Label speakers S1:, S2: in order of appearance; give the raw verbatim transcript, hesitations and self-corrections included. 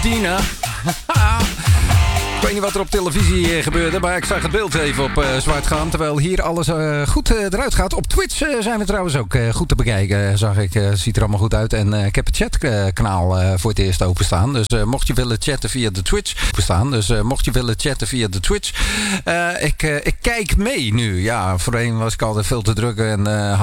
S1: Dina. Ik weet niet wat er op televisie uh, gebeurde, maar ik zag het beeld even op uh, zwart gaan. Terwijl hier alles uh, goed uh, eruit gaat. Op Twitch uh, zijn we trouwens ook uh, goed te bekijken, zag ik. Uh, ziet er allemaal goed uit. En uh, ik heb het chatkanaal uh, voor het eerst openstaan. Dus uh, mocht je willen chatten via de Twitch. Openstaan. Dus uh, mocht je willen chatten via de Twitch. Uh, ik, uh, ik kijk mee nu. Ja, voorheen was ik altijd veel te druk en... Uh,